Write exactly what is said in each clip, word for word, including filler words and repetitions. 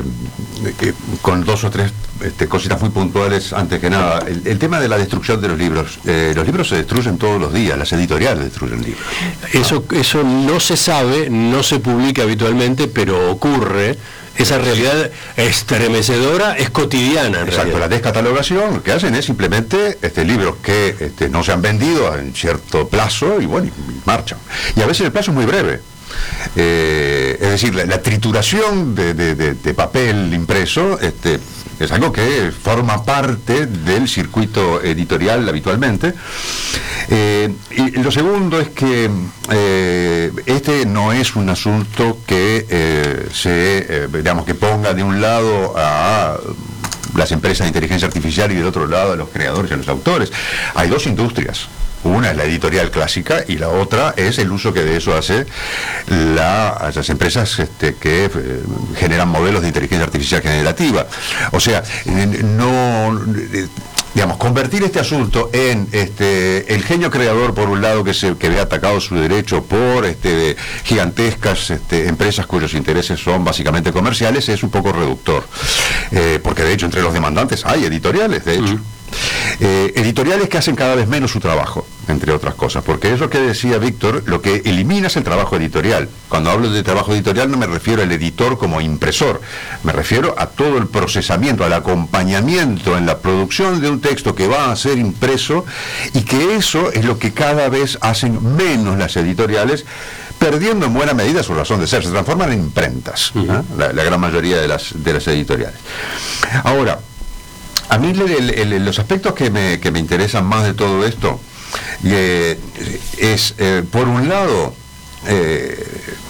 eh, con dos o tres este, cositas muy puntuales. Antes que nada, el, el tema de la destrucción de los libros. Eh, los libros se destruyen todos los días, las editoriales destruyen libros. Eso, eso no se sabe, no se publica habitualmente, pero ocurre. Esa realidad estremecedora es cotidiana. Exacto, realidad. la descatalogación lo que hacen es simplemente este, libros que este, no se han vendido en cierto plazo y bueno, y marchan. Y a veces el plazo es muy breve. Eh, es decir, la, la trituración de, de, de, de papel impreso este, es algo que forma parte del circuito editorial habitualmente. Eh, y lo segundo es que eh, este no es un asunto que eh, se, eh, digamos, que ponga de un lado a las empresas de inteligencia artificial y del otro lado a los creadores y a los autores. Hay dos industrias. Una es la editorial clásica y la otra es el uso que de eso hace la, las empresas este, que eh, generan modelos de inteligencia artificial generativa. O sea, no... digamos, convertir este asunto en este el genio creador por un lado que se que ve atacado su derecho por este gigantescas este, empresas cuyos intereses son básicamente comerciales es un poco reductor, eh, porque de hecho entre los demandantes hay editoriales, de hecho. Mm. Eh, editoriales que hacen cada vez menos su trabajo, entre otras cosas, porque es lo que decía Víctor, lo que elimina es el trabajo editorial. Cuando hablo de trabajo editorial no me refiero al editor como impresor, me refiero a todo el procesamiento, al acompañamiento en la producción de un texto que va a ser impreso, y que eso es lo que cada vez hacen menos las editoriales, perdiendo en buena medida su razón de ser, se transforman en imprentas, uh-huh. ¿eh? la, la gran mayoría de las, de las editoriales. Ahora, a mí el, el, el, los aspectos que me, que me interesan más de todo esto eh, es, eh, por un lado, eh,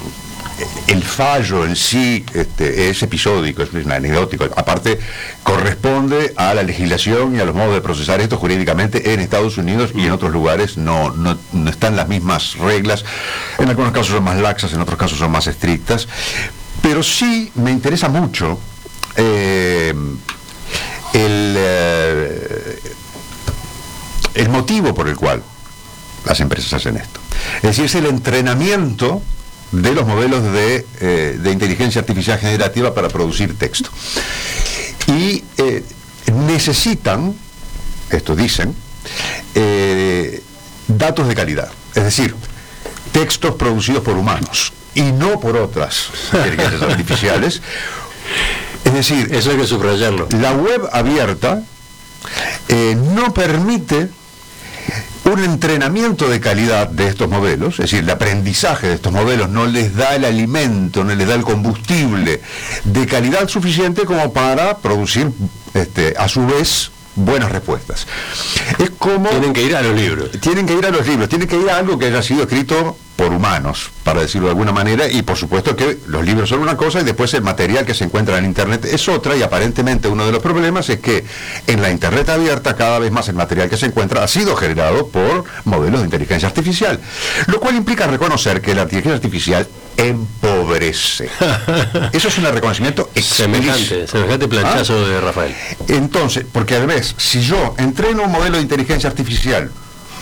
el fallo en sí este, es episódico, es anecdótico. Aparte, corresponde a la legislación y a los modos de procesar esto jurídicamente en Estados Unidos, y en otros lugares no, no, no están las mismas reglas. En algunos casos son más laxas, en otros casos son más estrictas. Pero sí me interesa mucho eh, El, eh, el motivo por el cual las empresas hacen esto. Es decir, es el entrenamiento de los modelos de, eh, de inteligencia artificial generativa para producir texto. Y eh, necesitan, esto dicen, eh, datos de calidad. Es decir, textos producidos por humanos y no por otras inteligencias artificiales. Es decir, eso hay que subrayarlo. La web abierta eh, no permite un entrenamiento de calidad de estos modelos, es decir, el aprendizaje de estos modelos no les da el alimento, no les da el combustible de calidad suficiente como para producir, este, a su vez, buenas respuestas. Es como... Tienen que ir a los libros. Tienen que ir a los libros, tienen que ir a algo que haya sido escrito por humanos, para decirlo de alguna manera, y por supuesto que los libros son una cosa y después el material que se encuentra en Internet es otra, y aparentemente uno de los problemas es que en la Internet abierta cada vez más el material que se encuentra ha sido generado por modelos de inteligencia artificial, lo cual implica reconocer que la inteligencia artificial empobrece. Eso es un reconocimiento explícito. Semejante, semejante planchazo ¿Ah? de Rafael. Entonces, porque además, si yo entreno un modelo de inteligencia artificial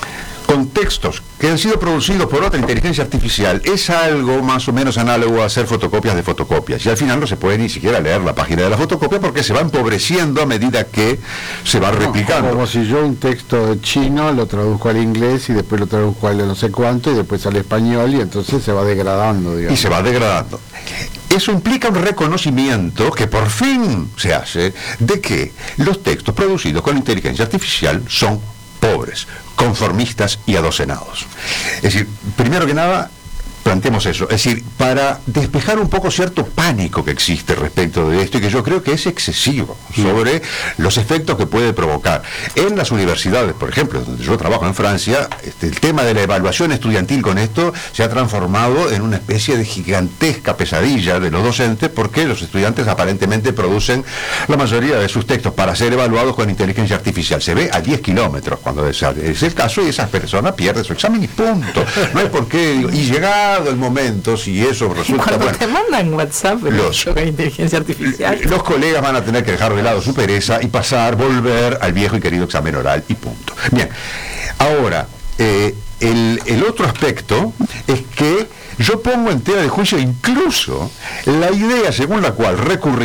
con textos que han sido producidos por otra inteligencia artificial, es algo más o menos análogo a hacer fotocopias de fotocopias, y al final no se puede ni siquiera leer la página de la fotocopia porque se va empobreciendo a medida que se va replicando. No, como si yo un texto chino lo traduzco al inglés y después lo traduzco al no sé cuánto y después al español, y entonces se va degradando, digamos. Y se va degradando. Eso implica un reconocimiento que por fin se hace de que los textos producidos con inteligencia artificial son pobres, conformistas y adocenados. Es decir, primero que nada, planteemos eso, es decir, para despejar un poco cierto pánico que existe respecto de esto, y que yo creo que es excesivo, sobre los efectos que puede provocar. En las universidades, por ejemplo, donde yo trabajo en Francia, este, el tema de la evaluación estudiantil con esto se ha transformado en una especie de gigantesca pesadilla de los docentes, porque los estudiantes aparentemente producen la mayoría de sus textos para ser evaluados con inteligencia artificial. Se ve a diez kilómetros cuando es, es el caso, y esa persona pierde su examen y punto. No hay por qué, digo, y llegado el momento, si eso resulta cuando bueno, te mandan WhatsApp los, con inteligencia artificial, los colegas van a tener que dejar de lado su pereza y pasar, volver al viejo y querido examen oral y punto. Bien, ahora eh, el, el otro aspecto es que yo pongo en tela de juicio incluso la idea según la cual recurrir